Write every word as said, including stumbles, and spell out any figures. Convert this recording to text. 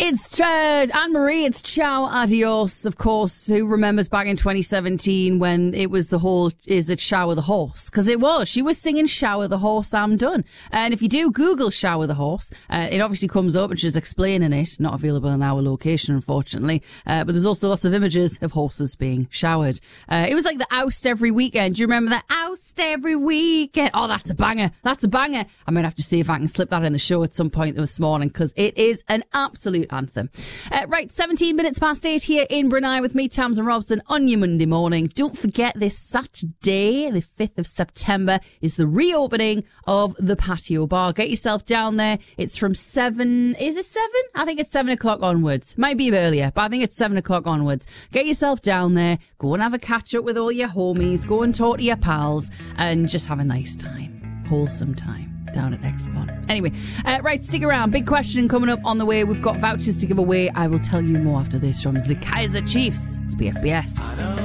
It's uh, Anne-Marie, it's ciao, adios, of course. Who remembers back in twenty seventeen when it was the whole, is it Shower the Horse? Because it was. She was singing Shower the Horse, I'm done. And if you do Google Shower the Horse, uh, it obviously comes up and she's explaining it. Not available in our location, unfortunately. Uh, but there's also lots of images of horses being showered. Uh, it was like the Oust every weekend. Do you remember that? Oust every weekend. Oh, that's a banger. That's a banger. I might have to see if I can slip that in the show at some point this morning because it is an absolute anthem. Uh, right, seventeen minutes past eight here in Brunei with me, Tamsin Robson, on your Monday morning. Don't forget this Saturday, the fifth of September, is the reopening of the Patio Bar. Get yourself down there. It's from seven, is it seven? I think it's seven o'clock onwards. Might be a bit earlier, but I think it's seven o'clock onwards. Get yourself down there, go and have a catch up with all your homies, go and talk to your pals, and just have a nice time. Wholesome time. Down at X-Pon. Anyway, uh, right, stick around. Big question coming up on the way. We've got vouchers to give away. I will tell you more after this from the Kaiser Chiefs. It's B F B S.